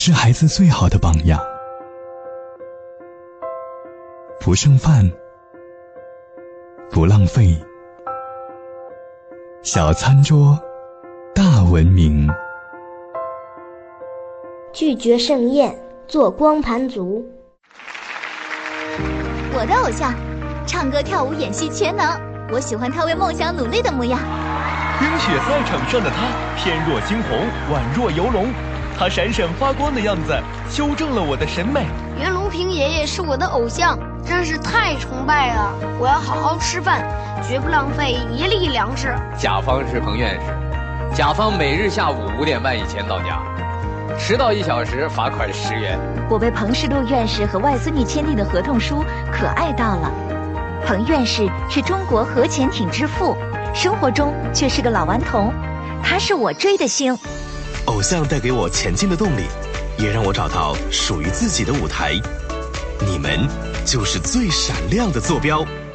是孩子最好的榜样。不剩饭，不浪费，小餐桌，大文明。 拒绝盛宴，做光盘族。 我的偶像，唱歌跳舞演戏全能，我喜欢他为梦想努力的模样。 冰雪赛场上的他，翩若惊鸿，宛若游龙，他闪闪发光的样子修正了我的审美。 袁隆平爷爷是我的偶像，真是太崇拜了！我要好好吃饭，绝不浪费一粒粮食。 甲方是彭院士，甲方每日下午5点半以前到家，迟到1小时罚款10元。 我为彭世禄院士和外孙女签订的合同书可爱到了。彭院士是中国核潜艇之父，生活中却是个老顽童，他是我追的星。 偶像带给我前进的动力，也让我找到属于自己的舞台。你们就是最闪亮的坐标。